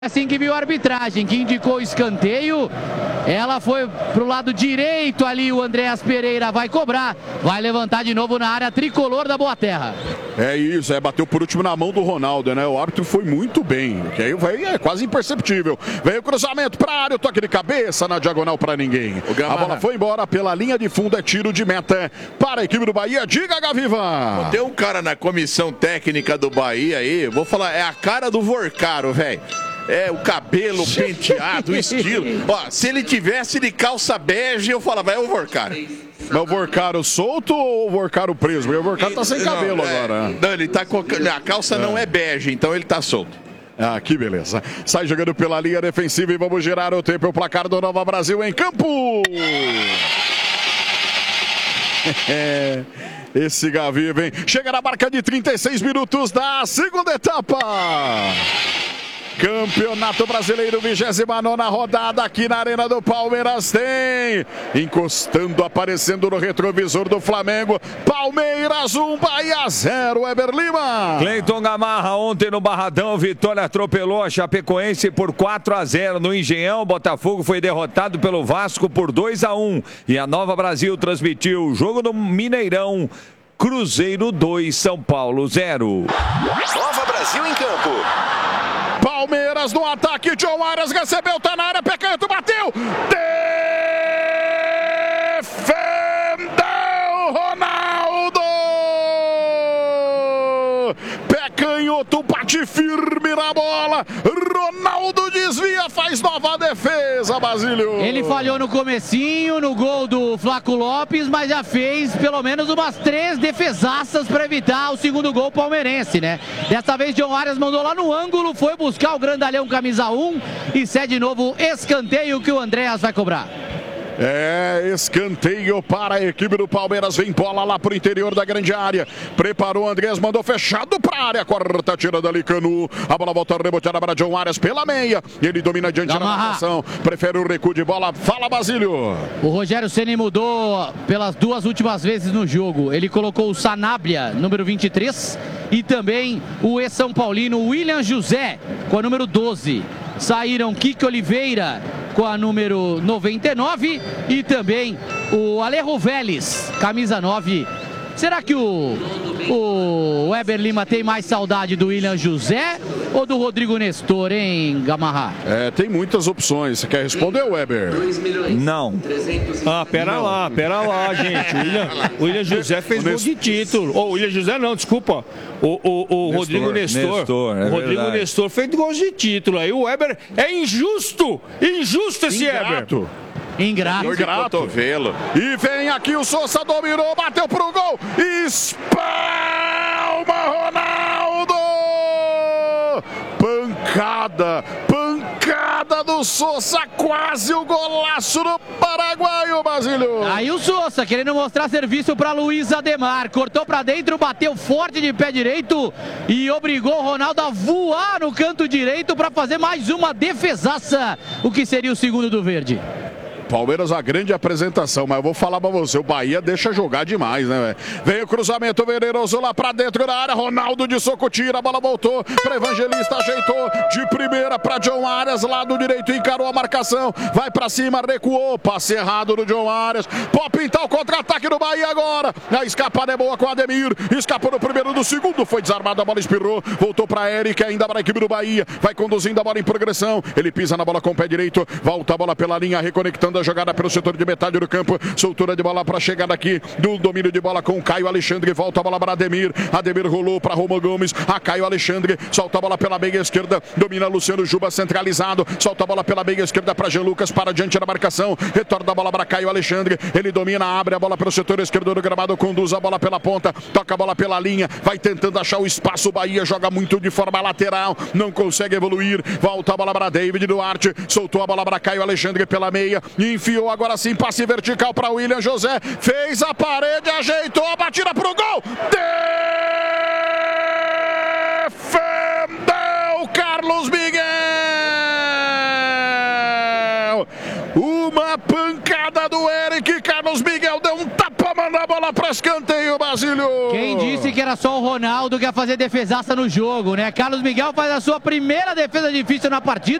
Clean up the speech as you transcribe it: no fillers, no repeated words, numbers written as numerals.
Assim que viu a arbitragem, que indicou o escanteio, ela foi pro lado direito ali, o Andréas Pereira vai cobrar, vai levantar de novo na área tricolor da Boa Terra. É isso, bateu por último na mão do Ronaldo, né? O árbitro foi muito bem, que aí é quase imperceptível. Veio o cruzamento pra área, o toque de cabeça na diagonal pra ninguém. A bola foi embora pela linha de fundo, é tiro de meta para a equipe do Bahia. Diga, Gaviva! Tem um cara na comissão técnica do Bahia aí, vou falar, é a cara do Vorcaro, velho. É, o cabelo penteado, o estilo. Ó, se ele tivesse de calça bege, eu falava, é o Vorcaro. É o Vorcaro solto ou o Vorcaro preso? Porque o Vorcaro tá sem cabelo agora. Não, ele tá com... A calça não é bege, então ele tá solto. Ah, que beleza. Sai jogando pela linha defensiva e vamos girar o tempo. O placar do Nova Brasil em campo. Esse Gaviva, hein? Chega na marca de 36 minutos da segunda etapa. Campeonato Brasileiro, 29ª rodada aqui na Arena do Palmeiras tem. Encostando, aparecendo no retrovisor do Flamengo. Palmeiras 1, Bahia 0, Weber Lima. Cleiton Gamarra ontem no Barradão, Vitória atropelou a Chapecoense por 4-0 no Engenhão. Botafogo foi derrotado pelo Vasco por 2-1. E a Nova Brasil transmitiu o jogo no Mineirão. Cruzeiro 2, São Paulo 0. Nova Brasil em campo. Palmeiras no ataque, John Arias recebeu, tá na área, pé canto, bateu! Defendeu Ronaldo! Pé canhoto, bate firme na bola, Ronaldo desvia, faz nova defesa, Basílio. Ele falhou no comecinho, no gol do Flaco Lopes, mas já fez pelo menos umas 3 defesaças para evitar o segundo gol palmeirense, né? Dessa vez, John Arias mandou lá no ângulo, foi buscar o grandalhão camisa 1 e cede de novo escanteio que o Andréas vai cobrar. Escanteio para a equipe do Palmeiras. Vem bola lá pro interior da grande área. Preparou o Andrés, mandou fechado pra área. Corta, tira dali Canu. A bola volta reboteada para John Arias pela meia. Ele domina diante da marcação. Prefere o recuo de bola. Fala, Basílio. O Rogério Ceni mudou pelas 2 últimas vezes no jogo. Ele colocou o Sanabria, número 23, e também o ex-São Paulino William José, com a número 12. Saíram Kiko Oliveira com a número 99 e também o Alejo Vélez, camisa 9. Será que o Weber Lima tem mais saudade do William José ou do Rodrigo Nestor, hein, Gamarra? Tem muitas opções. Você quer responder, Weber? Não. Pera lá, gente. O William José fez gol de título. O William José não, desculpa. O Rodrigo Nestor. O Rodrigo Nestor fez gol de título. Aí o Weber é injusto. Injusto esse Weber. Ingrato. Cotovelo. E vem aqui o Sousa, dominou, bateu pro gol. Espalma Ronaldo! Pancada do Sousa, quase o golaço do paraguaio, Basílio. Aí o Sousa, querendo mostrar serviço para Luiz Ademar, cortou para dentro, bateu forte de pé direito e obrigou o Ronaldo a voar no canto direito para fazer mais uma defesaça, o que seria o segundo do verde. Palmeiras, a grande apresentação, mas eu vou falar pra você, o Bahia deixa jogar demais, né, velho? Vem o cruzamento venenoso lá pra dentro da área, Ronaldo de soco tira, a bola voltou pra Evangelista, ajeitou de primeira pra John Arias, lado direito, encarou a marcação, vai pra cima, recuou, passe errado do John Arias, pode pintar o contra-ataque do Bahia agora, a escapada é boa com o Ademir, escapou no primeiro, do segundo, foi desarmado, a bola espirrou, voltou pra Eric, ainda para a equipe do Bahia, vai conduzindo a bola em progressão, ele pisa na bola com o pé direito, volta a bola pela linha, reconectando a jogada pelo setor de metade do campo, soltura de bola para chegada aqui do domínio de bola com o Caio Alexandre, volta a bola para Ademir rolou para Romo Gomes, a Caio Alexandre, solta a bola pela meia esquerda, domina Luciano Juba centralizado, solta a bola pela meia esquerda para Jean Lucas, para diante da marcação, retorna a bola para Caio Alexandre, ele domina, abre a bola pelo setor esquerdo do gramado, conduz a bola pela ponta, toca a bola pela linha, vai tentando achar o espaço, o Bahia joga muito de forma lateral, não consegue evoluir, volta a bola para David Duarte, soltou a bola para Caio Alexandre pela meia, enfiou agora sim, passe vertical para William José, fez a parede, ajeitou a batida pro gol, defendeu Carlos Miguel, uma pancada do Eric, Carlos Miguel deu um tapa, manda a bola para escanteio, Basílio. Basílio. Quem disse que era só o Ronaldo que ia fazer defesaça no jogo, né? Carlos Miguel faz a sua primeira defesa difícil na partida.